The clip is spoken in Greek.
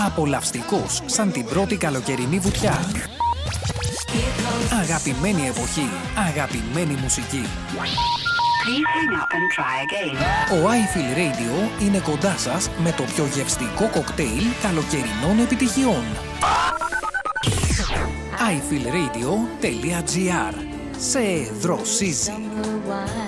Απολαυστικός σαν την πρώτη καλοκαιρινή βουτιά. Αγαπημένη εποχή, αγαπημένη μουσική. Ο iFeel Radio είναι κοντά σας με το πιο γευστικό κοκτέιλ καλοκαιρινών επιτυχιών. iFeelRadio.gr. Σε δροσίζει.